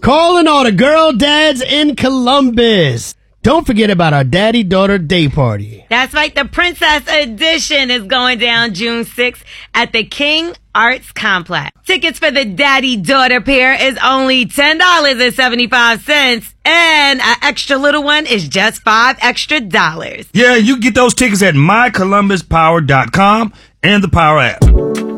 Calling all the girl dads in Columbus. Don't forget about our daddy-daughter day party. That's right. The Princess Edition is going down June 6th at the King Arts Complex. Tickets for the daddy-daughter pair is only $10.75, and an extra little one is just $5 extra. Yeah, you can get those tickets at mycolumbuspower.com and the Power app.